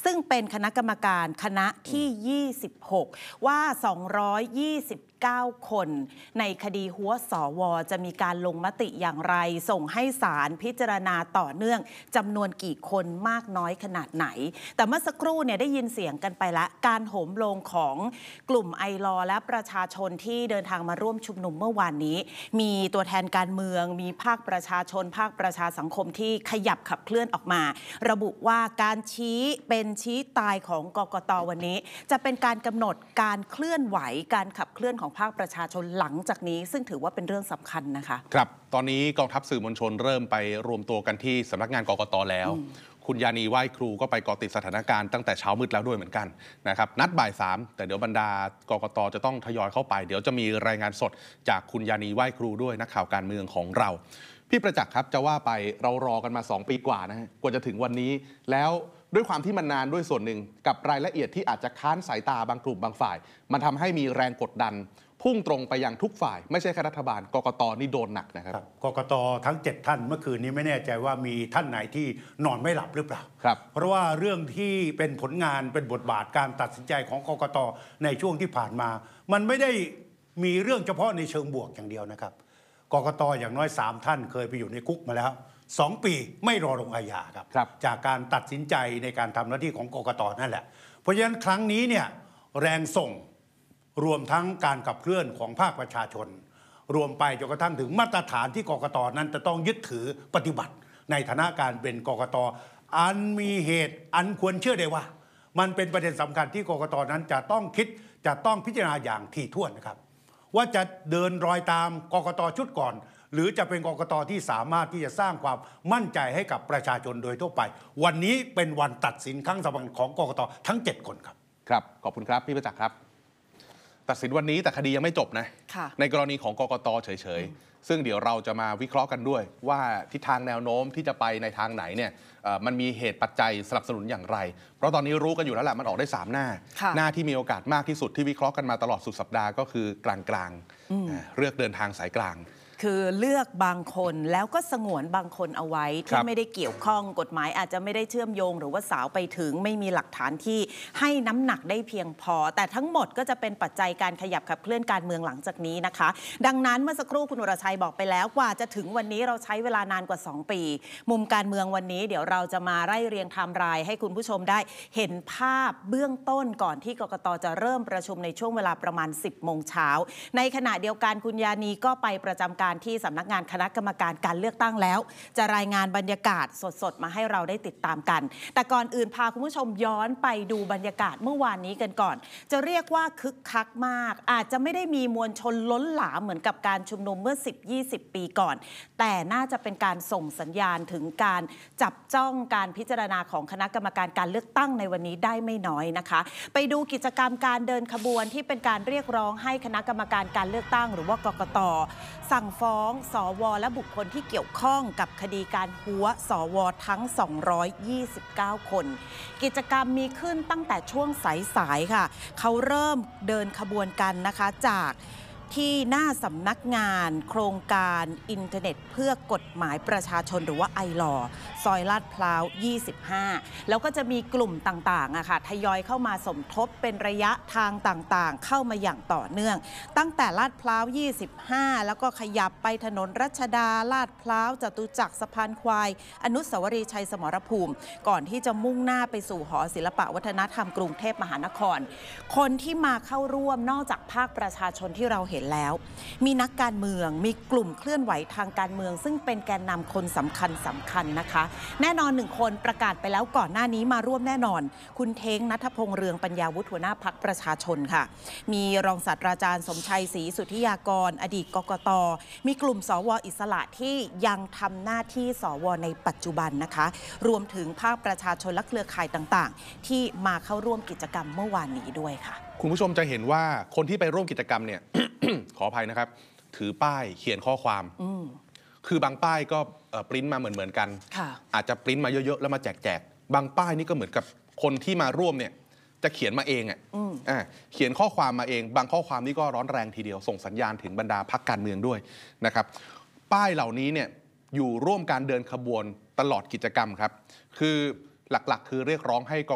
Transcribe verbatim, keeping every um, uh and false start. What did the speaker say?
ซึ่งเป็นคณะกรรมการคณะที่ยี่สิบหกว่าสองร้อยยี่สิบเก้าคนในคดีหัวสวจะมีการลงมติอย่างไรส่งให้ศาลพิจารณาต่อเนื่องจำนวนกี่คนมากน้อยขนาดไหนแต่เมื่อสักครู่เนี่ยได้ยินเสียงกันไปแล้วการโหมโรงของกลุ่มไอลอและประชาชนที่เดินทางมาร่วมชุมนุมเมื่อวานนี้มีตัวแทนการเมืองมีภาคประชาชนภาคประชาสังคมที่ขยับขับเคลื่อนออกมาระบุว่าการชี้เป็นชี้ตายของกกต.วันนี้จะเป็นการกำหนดการเคลื่อนไหวการขับเคลื่อนของภาคประชาชนหลังจากนี้ซึ่งถือว่าเป็นเรื่องสำคัญนะคะครับตอนนี้กองทัพสื่อมวลชนเริ่มไปรวมตัวกันที่สำนักงานกกต.แล้วคุณยานีไหว้ครูก็ไปเกาะติดสถานการณ์ตั้งแต่เช้ามืดแล้วด้วยเหมือนกันนะครับนัดบ่ายสามแต่เดี๋ยวบรรดากกต.จะต้องทยอยเข้าไปเดี๋ยวจะมีรายงานสดจากคุณยานีไหว้ครูด้วยนักข่าวการเมืองของเราพี่ประจักษ์ครับจะว่าไปเรารอกันมาสองปีกว่านะฮะกว่าจะถึงวันนี้แล้วด้วยความที่มันนานด้วยส่วนหนึ่งกับรายละเอียดที่อาจจะค้านสายตาบางกลุ่มบางฝ่ายมันทำให้มีแรงกดดันพุ่งตรงไปยังทุกฝ่ายไม่ใช่แค่รัฐบาลกกต.นี่โดนหนักนะครับกกต.ทั้งเจ็ดท่านเมื่อคืนนี้ไม่แน่ใจว่ามีท่านไหนที่นอนไม่หลับหรือเปล่าครับเพราะว่าเรื่องที่เป็นผลงานเป็นบทบาทการตัดสินใจของกกต.ในช่วงที่ผ่านมามันไม่ได้มีเรื่องเฉพาะในเชิงบวกอย่างเดียวนะครับกกต.อย่างน้อยสามท่านเคยไปอยู่ในคุกมาแล้วสองปีไม่รอลงอาญาครับจากการตัดสินใจในการทำหน้าที่ของกกต.นั่นแหละเพราะฉะนั้นครั้งนี้เนี่ยแรงส่งรวมทั้งการขับเคลื่อนของภาคประชาชนรวมไปจนกระทั่งถึงมาตรฐานที่กกต.นั้นจะต้องยึดถือปฏิบัติในฐานะการเป็นกกต.อันมีเหตุอันควรเชื่อได้ว่ามันเป็นประเด็นสำคัญที่กกต.นั้นจะต้องคิดจะต้องพิจารณาอย่างถี่ถ้วนนะครับว่าจะเดินรอยตามกกต.ชุดก่อนหรือจะเป็นกกต.ที่สามารถที่จะสร้างความมั่นใจให้กับประชาชนโดยทั่วไปวันนี้เป็นวันตัดสินครั้งสำคัญของกกต.ทั้งเจ็ดคนครับครับขอบคุณครับพี่ประจักษ์ครับตัดสินวันนี้แต่คดียังไม่จบนะในกรณีของกกต.เฉยๆซึ่งเดี๋ยวเราจะมาวิเคราะห์กันด้วยว่าทิศทางแนวโน้มที่จะไปในทางไหนเนี่ยมันมีเหตุปัจจัยสนับสนุนอย่างไรเพราะตอนนี้รู้กันอยู่แล้วแหละมันออกได้สามหน้าหน้าที่มีโอกาสมากที่สุดที่วิเคราะห์กันมาตลอดสุดสัปดาห์ก็คือกลางๆเลือกเดินทางสายกลางคือเลือกบางคนแล้วก็สงวนบางคนเอาไว้ที่ไม่ได้เกี่ยวข้องกฎหมายอาจจะไม่ได้เชื่อมโยงหรือว่าสาวไปถึงไม่มีหลักฐานที่ให้น้ำหนักได้เพียงพอแต่ทั้งหมดก็จะเป็นปัจจัยการขยับขับเคลื่อนการเมืองหลังจากนี้นะคะดังนั้นเมื่อสักครู่คุณวรชัยบอกไปแล้วกว่าจะถึงวันนี้เราใช้เวลานานกว่าสองปีมุมการเมืองวันนี้เดี๋ยวเราจะมาไล่เรียงไทม์ไลน์ให้คุณผู้ชมได้เห็นภาพเบื้องต้นก่อนที่กกต.จะเริ่มประชุมในช่วงเวลาประมาณสิบโมงเช้าในขณะเดียวกันคุณยานีก็ไปประจำการที่สำนักงานคณะกรรมการการเลือกตั้งแล้วจะรายงานบรรยากาศสดๆมาให้เราได้ติดตามกันแต่ก่อนอื่นพาคุณผู้ชมย้อนไปดูบรรยากาศเมื่อวานนี้กันก่อนจะเรียกว่าคึกคักมากอาจจะไม่ได้มีมวลชนล้นหลามเหมือนกับการชุมนุมเมื่อ สิบยี่สิบ ปีก่อนแต่น่าจะเป็นการส่งสัญญาณถึงการจับจ้องการพิจารณาของคณะกรรมการการเลือกตั้งในวันนี้ได้ไม่น้อยนะคะไปดูกิจกรรมการเดินขบวนที่เป็นการเรียกร้องให้คณะกรรมการการเลือกตั้งหรือว่ากกต.สั่งฟ้องสว.และบุคคลที่เกี่ยวข้องกับคดีการหัวสว.ทั้งสองร้อยยี่สิบเก้าคนกิจกรรมมีขึ้นตั้งแต่ช่วงสายๆค่ะเขาเริ่มเดินขบวนกันนะคะจากที่หน้าสำนักงานโครงการอินเทอร์เน็ตเพื่อกฎหมายประชาชนหรือว่าไอลอซอยลาดพร้าวยี่สิบห้าแล้วก็จะมีกลุ่มต่างๆอะค่ะทยอยเข้ามาสมทบเป็นระยะทางต่างๆเข้ามาอย่างต่อเนื่องตั้งแต่ลาดพร้าวยี่สิบห้าแล้วก็ขยับไปถนนรัชดาลาดพร้าวจตุจักรสะพานควายอนุสาวรีย์ชัยสมรภูมิก่อนที่จะมุ่งหน้าไปสู่หอศิลปะวัฒนธรรมกรุงเทพมหานครคนที่มาเข้าร่วมนอกจากภาคประชาชนที่เราเห็นแล้วมีนักการเมืองมีกลุ่มเคลื่อนไหวทางการเมืองซึ่งเป็นแกนนำคนสำคัญสำคัญนะคะแน่นอนหนึ่งคนประกาศไปแล้วก่อนหน้านี้มาร่วมแน่นอนคุณเท้งณัฐพงษ์เรืองปัญญาวุฒิหัวหน้าพรรคประชาชนค่ะมีรองศาสตราจารย์สมชัยศรีสุทธิยากรอดีตกกต.มีกลุ่มสว.อิสระที่ยังทำหน้าที่สว.ในปัจจุบันนะคะรวมถึงภาคประชาชนและเครือข่ายต่างๆที่มาเข้าร่วมกิจกรรมเมื่อวานนี้ด้วยค่ะคุณผู้ชมจะเห็นว่าคนที่ไปร่วมกิจกรรมเนี่ย ขออภัยนะครับถือป้ายเขียนข้อความคือบางป้ายก็ปริ้นมาเหมือนเหมือนกันอาจจะปริ้นมาเยอะๆแล้วมาแจกๆบางป้ายนี่ก็เหมือนกับคนที่มาร่วมเนี่ยจะเขียนมาเองอ่ะเขียนข้อความมาเองบางข้อความนี่ก็ร้อนแรงทีเดียวส่งสัญญาณถึงบรรดาพรรคการเมืองด้วยนะครับป้ายเหล่านี้เนี่ยอยู่ร่วมการเดินขบวนตลอดกิจกรรมครับคือหลักๆคือเรียกร้องให้